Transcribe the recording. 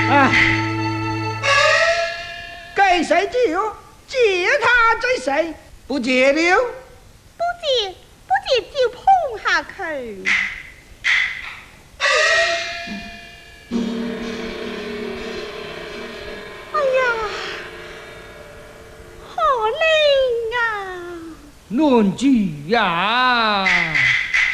给谁借借他追谁？不借了， 不借就碰下去。哎呀，好冷啊！ 论句呀！